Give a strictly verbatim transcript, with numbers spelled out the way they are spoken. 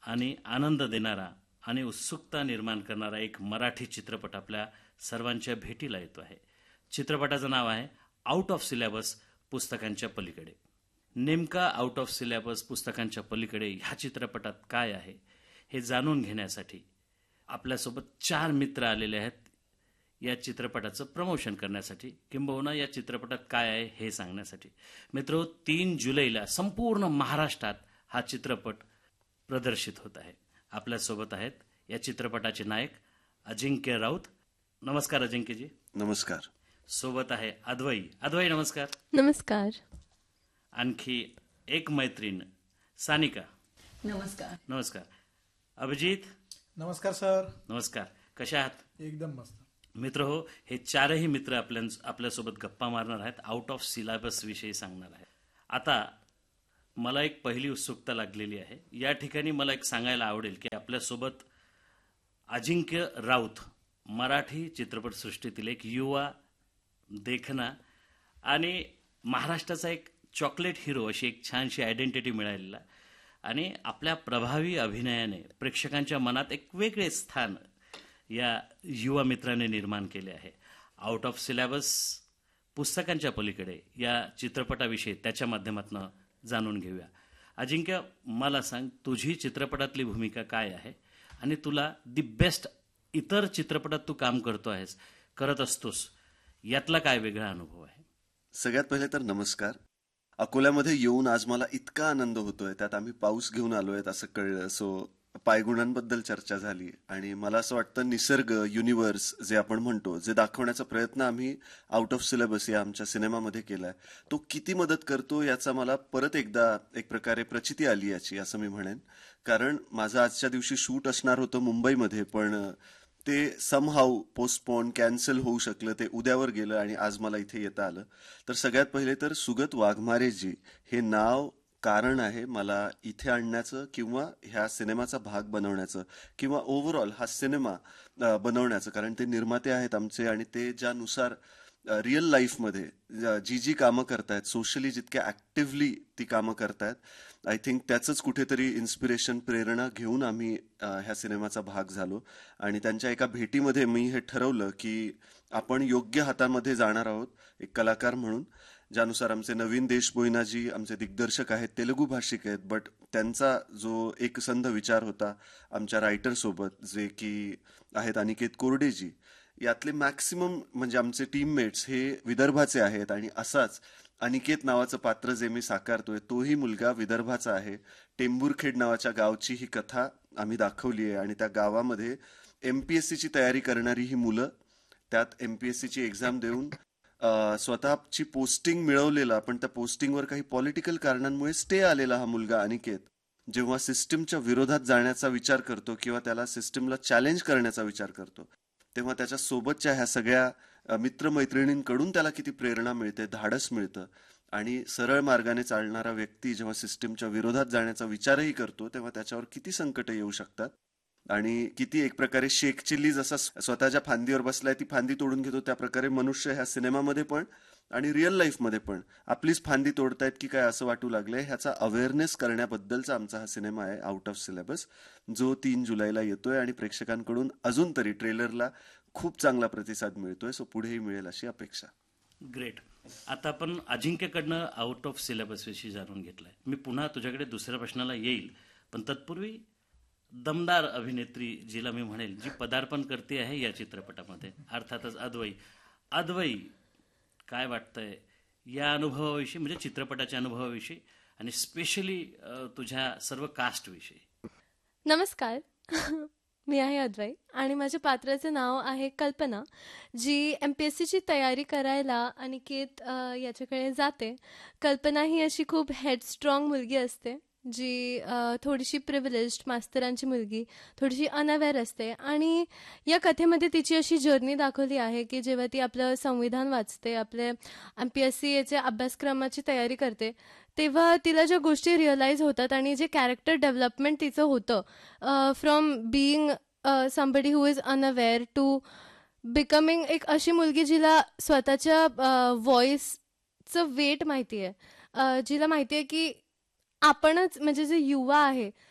आणि आनंद देणारा आणि उत्सुकता निर्माण करणारा एक मराठी चित्रपट आपल्या सर्वांच्या भेटीला येतो आहे. चित्रपटाचं नाव आहे आउट ऑफ सिलेबस, पुस्तकांच्या पलीकडे. नेमका आउट ऑफ सिलेबस, पुस्तकांच्या पलीकडे ह्या चित्रपटात काय आहे हे जाणून घेण्यासाठी आपल्यासोबत चार मित्र आलेले आहेत या चित्रपटाचं प्रमोशन करण्यासाठी, किंबहुना या चित्रपटात काय आहे हे सांगण्यासाठी. मित्रो, तीन जुलैला संपूर्ण महाराष्ट्रात हा चित्रपट प्रदर्शित होत आहे. आपल्यासोबत आहेत या चित्रपटाचे नायक अजिंक्य राऊत. नमस्कार अजिंक्यजी. नमस्कार. सोबत आहे अद्वई. अद्वई नमस्कार. नमस्कार. आणखी एक मैत्रीण सानिका. नमस्कार. नमस्कार. अभिजित. नमस्कार सर. नमस्कार. कशा आहात? एकदम मस्त. मित्र हो, हे चारही मित्र आपल्या आपल्यासोबत गप्पा मारणार आहेत, आउट ऑफ सिलेबस विषयी सांगणार आहेत. आता मला एक पहिली उत्सुकता लागलेली आहे. या ठिकाणी मला एक सांगायला आवडेल की आपल्यासोबत अजिंक्य राऊत, मराठी चित्रपटसृष्टीतील एक युवा, देखणा आणि महाराष्ट्राचा एक चॉकलेट हिरो अशी एक छानशी आयडेंटिटी मिळालेला आणि आपल्या प्रभावी अभिनयाने प्रेक्षकांच्या मनात एक वेगळे स्थान या युवा मित्राने निर्माण केले आहे. आउट ऑफ सिलेबस, पुस्तकांच्या पलीकडे या चित्रपटाविषयी त्याच्या माध्यमातून जाणून घेऊया. अजिंक्य, मला सांग, तुझी चित्रपटातली भूमिका काय आहे आणि तुला दी बेस्ट इतर चित्रपटात तू काम करतो आहेस, करत असतोस, यातला काय वेगळा अनुभव आहे? सगळ्यात पहिले तर नमस्कार. अकोल्यामध्ये येऊन आज मला इतका आनंद होतोय. त्यात आम्ही पाऊस घेऊन आलोय असं कळलं. सो पायगुणांबद्दल चर्चा झाली आणि मला असं वाटतं निसर्ग, युनिव्हर्स जे आपण म्हणतो, जे दाखवण्याचा प्रयत्न आम्ही आउट ऑफ सिलेबस या आमच्या सिनेमामध्ये केलाय, तो किती मदत करतो याचा मला परत एकदा एक प्रकारे प्रचिती आली याची, असं मी म्हणेन. कारण माझं आजच्या दिवशी शूट असणार होतं मुंबईमध्ये, पण ते समहाऊ पोस्टपोन कॅन्सल होऊ शकलं. ते उद्यावर गेलं आणि आज मला इथे येता आलं. तर सगळ्यात पहिले तर सुगत वाघमारेजी हे नाव कारण आहे मला इथे आणण्याचं किंवा ह्या सिनेमाचा भाग बनवण्याचं किंवा ओव्हरऑल हा सिनेमा बनवण्याचं. कारण ते निर्माते आहेत आमचे आणि ते ज्यानुसार रिअल लाईफमध्ये जी जी कामं करतायत, सोशली जितक्या ऍक्टिव्हली ती कामं करतायत, आय थिंक त्याचंच कुठेतरी इन्स्पिरेशन, प्रेरणा घेऊन आम्ही ह्या सिनेमाचा भाग झालो. आणि त्यांच्या एका भेटीमध्ये मी हे ठरवलं की आपण योग्य हातामध्ये जाणार आहोत एक कलाकार म्हणून, ज्यानुसार आमचे नवीन देशबोईनाजी आमचे दिग्दर्शक आहेत, तेलुगू भाषिक आहेत, बट त्यांचा जो एकसंध विचार होता आमच्या रायटरसोबत, जे की आहेत अनिकेत कोरडेजी, यातले मॅक्सिमम म्हणजे आमचे टीममेट्स हे विदर्भाचे आहेत. आणि असाच अनिकेत नावाचं पात्र जे मी साकारतोय तोही मुलगा विदर्भाचा आहे. टेंभुरखेड नावाच्या गावची ही कथा आम्ही दाखवली आहे आणि त्या गावामध्ये एमपीएससीची तयारी करणारी ही मुलं, त्यात एमपीएससीची एक्झाम देऊन स्वतःची पोस्टिंग मिळवलेला, पण त्या पोस्टिंगवर काही पॉलिटिकल कारणांमुळे स्टे आलेला हा मुलगा अनिकेत, जेव्हा सिस्टीमच्या विरोधात जाण्याचा विचार करतो किंवा त्याला सिस्टीमला चॅलेंज करण्याचा विचार करतो, तेव्हा त्याच्या सोबतच्या ह्या सगळ्या मित्रमैत्रिणींकडून त्याला किती प्रेरणा मिळते, धाडस मिळतं. आणि सरळ मार्गाने चालणारा व्यक्ती जेव्हा सिस्टीमच्या विरोधात जाण्याचा विचारही करतो तेव्हा त्याच्यावर किती संकट येऊ शकतात आणि किती एक प्रकारे शेख चिल्ली जसा स्वतःच्या फांदीवर बसलाय ती फांदी तोडून घेतो, त्या प्रकारे मनुष्य ह्या सिनेमामध्ये पण आणि रिअल लाईफमध्ये पण आपलीच फांदी तोडतायत की काय असं वाटू लागलंय. ह्याचा अवेअरनेस करण्याबद्दलचा आमचा हा सिनेमा आहे आउट ऑफ सिलेबस, जो तीन जुलैला येतोय आणि प्रेक्षकांकडून अजून तरी ट्रेलरला खूप चांगला प्रतिसाद मिळतोय. सो पुढेही मिळेल अशी अपेक्षा. ग्रेट. आता आपण अजिंक्यकडनं आउट ऑफ सिलेबस विषयी जाणून घेतलंय. मी पुन्हा तुझ्याकडे दुसऱ्या प्रश्नाला येईल, पण तत्पूर्वी दमदार अभिनेत्री जिला मी म्हणेल, जी पदार्पण करते आहे या चित्रपटामध्ये, अर्थातच अद्वई. अद्वई, काय वाटतंय या अनुभवाविषयी, म्हणजे चित्रपटाच्या अनुभवाविषयी आणि स्पेशली तुझ्या सर्व कास्ट विषयी? नमस्कार. मी आहे अद्वई आणि माझ्या पात्राचं नाव आहे कल्पना, जी एम पी एस सीची तयारी करायला अनिकेत याच्याकडे जाते. कल्पना ही अशी खूप हेडस्ट्रॉंग मुलगी असते, जी थोडीशी प्रिव्हिलेज्ड मास्तरांची मुलगी, थोडीशी अनअवेअर असते. आणि या कथेमध्ये तिची अशी जर्नी दाखवली आहे की जेव्हा ती आपलं संविधान वाचते, आपले एम पी एस सी याच्या अभ्यासक्रमाची तयारी करते, तेव्हा तिला ज्या गोष्टी रिअलाईज होतात आणि जे कॅरेक्टर डेव्हलपमेंट तिचं होतं, from being somebody who is unaware to becoming एक अशी मुलगी जिला स्वतःच्या व्हॉइसचं वेट माहिती आहे, जिला माहिती आहे की आपणच म्हणजे जे युवा आहे